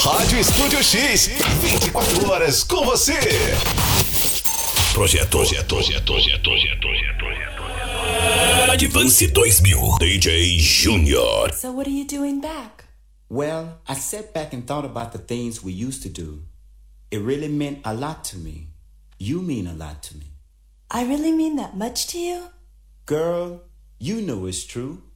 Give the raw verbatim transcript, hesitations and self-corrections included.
Rádio Estúdio X, vinte e quatro horas com você. Projeto, projeto, projeto, projeto, projeto, projeto, projeto. Advance dois mil, D J Junior. So what are you doing back? Well, I sat back and thought about the things we used to do. It really meant a lot to me. You mean a lot to me. I really mean that much to you? Girl, you know it's true.